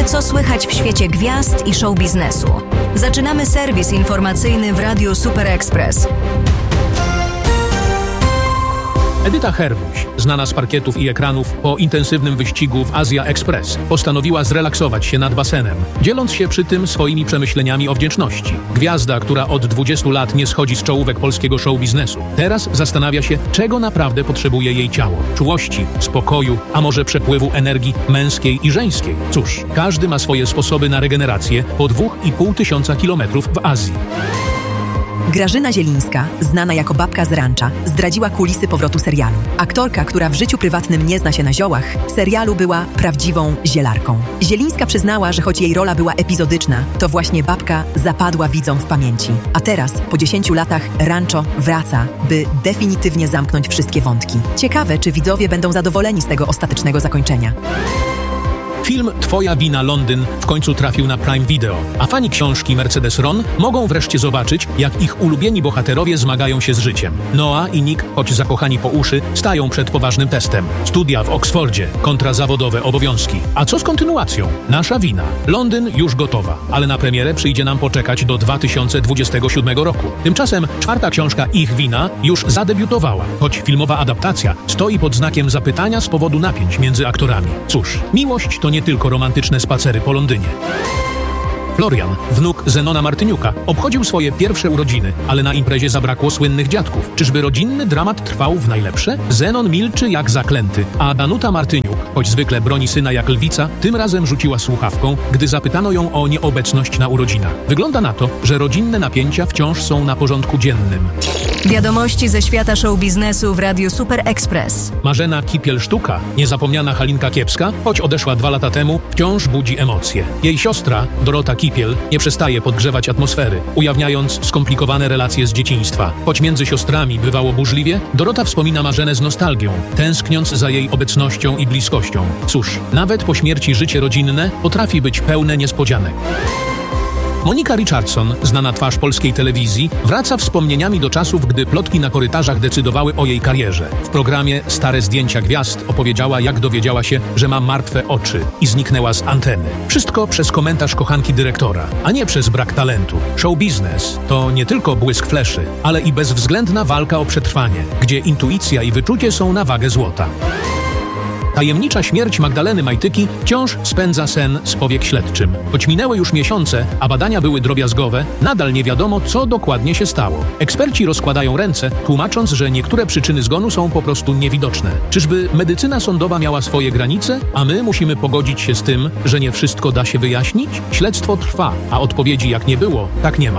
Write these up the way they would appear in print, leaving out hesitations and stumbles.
wiemy, co słychać w świecie gwiazd i show biznesu. Zaczynamy serwis informacyjny w Radiu Super Express. Edyta Herbuś, znana z parkietów i ekranów po intensywnym wyścigu w Asia Express, postanowiła zrelaksować się nad basenem, dzieląc się przy tym swoimi przemyśleniami o wdzięczności. Gwiazda, która od 20 lat nie schodzi z czołówek polskiego show biznesu, teraz zastanawia się, czego naprawdę potrzebuje jej ciało. Czułości, spokoju, a może przepływu energii męskiej i żeńskiej. Cóż, każdy ma swoje sposoby na regenerację po 2500 kilometrów w Azji. Grażyna Zielińska, znana jako babka z rancza, zdradziła kulisy powrotu serialu. Aktorka, która w życiu prywatnym nie zna się na ziołach, w serialu była prawdziwą zielarką. Zielińska przyznała, że choć jej rola była epizodyczna, to właśnie babka zapadła widzom w pamięci. A teraz, po 10 latach, Rancho wraca, by definitywnie zamknąć wszystkie wątki. Ciekawe, czy widzowie będą zadowoleni z tego ostatecznego zakończenia. Film Twoja wina Londyn w końcu trafił na Prime Video, a fani książki Mercedes Ron mogą wreszcie zobaczyć, jak ich ulubieni bohaterowie zmagają się z życiem. Noah i Nick, choć zakochani po uszy, stają przed poważnym testem. Studia w Oksfordzie kontra zawodowe obowiązki. A co z kontynuacją? Nasza wina. Londyn już gotowa, ale na premierę przyjdzie nam poczekać do 2027 roku. Tymczasem czwarta książka Ich wina już zadebiutowała, choć filmowa adaptacja stoi pod znakiem zapytania z powodu napięć między aktorami. Cóż, miłość to nie tylko romantyczne spacery po Londynie. Florian, wnuk Zenona Martyniuka, obchodził swoje pierwsze urodziny, ale na imprezie zabrakło słynnych dziadków. Czyżby rodzinny dramat trwał w najlepsze? Zenon milczy jak zaklęty, a Danuta Martyniuk, choć zwykle broni syna jak lwica, tym razem rzuciła słuchawką, gdy zapytano ją o nieobecność na urodzinach. Wygląda na to, że rodzinne napięcia wciąż są na porządku dziennym. Wiadomości ze świata show biznesu w Radiu Super Express. Marzena Kipiel-Sztuka, niezapomniana Halinka Kiepska, choć odeszła 2 lata temu, wciąż budzi emocje. Jej siostra, Dorota Kipiel, nie przestaje podgrzewać atmosfery, ujawniając skomplikowane relacje z dzieciństwa. Choć między siostrami bywało burzliwie, Dorota wspomina Marzenę z nostalgią, tęskniąc za jej obecnością i bliskością. Cóż, nawet po śmierci życie rodzinne potrafi być pełne niespodzianek. Monika Richardson, znana twarz polskiej telewizji, wraca wspomnieniami do czasów, gdy plotki na korytarzach decydowały o jej karierze. W programie Stare zdjęcia gwiazd opowiedziała, jak dowiedziała się, że ma martwe oczy i zniknęła z anteny. Wszystko przez komentarz kochanki dyrektora, a nie przez brak talentu. Show biznes to nie tylko błysk fleszy, ale i bezwzględna walka o przetrwanie, gdzie intuicja i wyczucie są na wagę złota. Tajemnicza śmierć Magdaleny Majtyki wciąż spędza sen z powiek śledczym. Choć minęły już miesiące, a badania były drobiazgowe, nadal nie wiadomo, co dokładnie się stało. Eksperci rozkładają ręce, tłumacząc, że niektóre przyczyny zgonu są po prostu niewidoczne. Czyżby medycyna sądowa miała swoje granice, a my musimy pogodzić się z tym, że nie wszystko da się wyjaśnić? Śledztwo trwa, a odpowiedzi jak nie było, tak nie ma.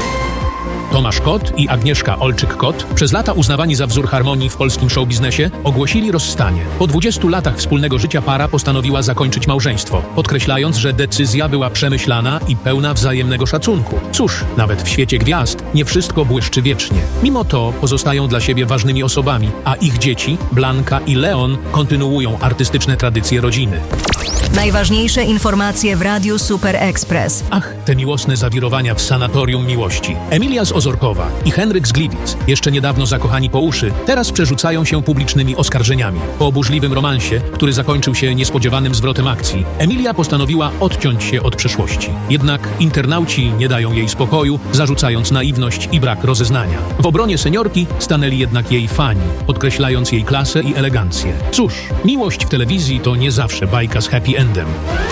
Tomasz Kot i Agnieszka Olczyk-Kot, przez lata uznawani za wzór harmonii w polskim showbiznesie, ogłosili rozstanie. Po 20 latach wspólnego życia para postanowiła zakończyć małżeństwo, podkreślając, że decyzja była przemyślana i pełna wzajemnego szacunku. Cóż, nawet w świecie gwiazd nie wszystko błyszczy wiecznie. Mimo to pozostają dla siebie ważnymi osobami, a ich dzieci, Blanka i Leon, kontynuują artystyczne tradycje rodziny. Najważniejsze informacje w Radiu Super Express. Ach, te miłosne zawirowania w sanatorium miłości. Emilia z Ozorkowa i Henryk z Gliwic, jeszcze niedawno zakochani po uszy, teraz przerzucają się publicznymi oskarżeniami. Po burzliwym romansie, który zakończył się niespodziewanym zwrotem akcji, Emilia postanowiła odciąć się od przeszłości. Jednak internauci nie dają jej spokoju, zarzucając naiwność i brak rozeznania. W obronie seniorki stanęli jednak jej fani, podkreślając jej klasę i elegancję. Cóż, miłość w telewizji to nie zawsze bajka z happy endem.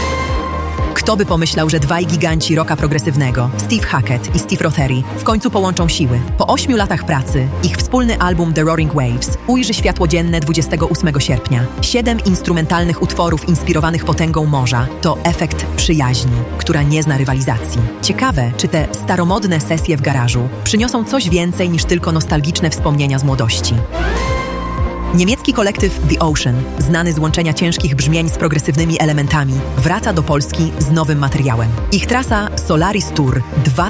Kto by pomyślał, że dwaj giganci rocka progresywnego, Steve Hackett i Steve Rothery, w końcu połączą siły. Po 8 latach pracy ich wspólny album The Roaring Waves ujrzy światło dzienne 28 sierpnia. 7 instrumentalnych utworów inspirowanych potęgą morza to efekt przyjaźni, która nie zna rywalizacji. Ciekawe, czy te staromodne sesje w garażu przyniosą coś więcej niż tylko nostalgiczne wspomnienia z młodości. Niemiecki kolektyw The Ocean, znany z łączenia ciężkich brzmień z progresywnymi elementami, wraca do Polski z nowym materiałem. Ich trasa Solaris Tour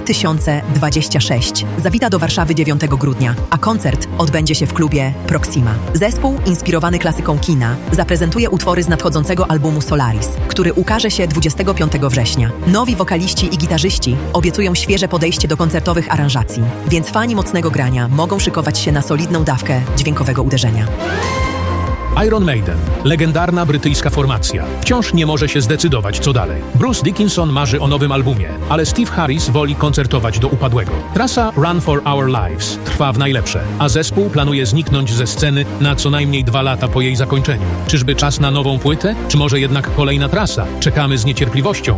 2026 zawita do Warszawy 9 grudnia, a koncert odbędzie się w klubie Proxima. Zespół, inspirowany klasyką kina, zaprezentuje utwory z nadchodzącego albumu Solaris, który ukaże się 25 września. Nowi wokaliści i gitarzyści obiecują świeże podejście do koncertowych aranżacji, więc fani mocnego grania mogą szykować się na solidną dawkę dźwiękowego uderzenia. Iron Maiden, legendarna brytyjska formacja, wciąż nie może się zdecydować, co dalej. Bruce Dickinson marzy o nowym albumie, ale Steve Harris woli koncertować do upadłego. Trasa Run for Our Lives trwa w najlepsze, a zespół planuje zniknąć ze sceny na co najmniej 2 lata po jej zakończeniu. Czyżby czas na nową płytę? Czy może jednak kolejna trasa? Czekamy z niecierpliwością.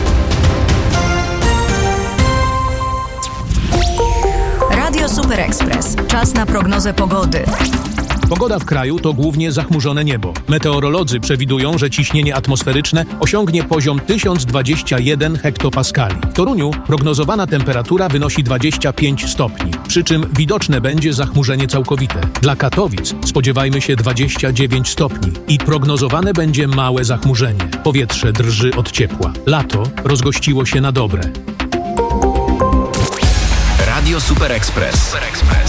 Radio Super Express. Czas na prognozę pogody. Pogoda w kraju to głównie zachmurzone niebo. Meteorolodzy przewidują, że ciśnienie atmosferyczne osiągnie poziom 1021 hektopaskali. W Toruniu prognozowana temperatura wynosi 25 stopni, przy czym widoczne będzie zachmurzenie całkowite. Dla Katowic spodziewajmy się 29 stopni i prognozowane będzie małe zachmurzenie. Powietrze drży od ciepła. Lato rozgościło się na dobre. Radio Super Express.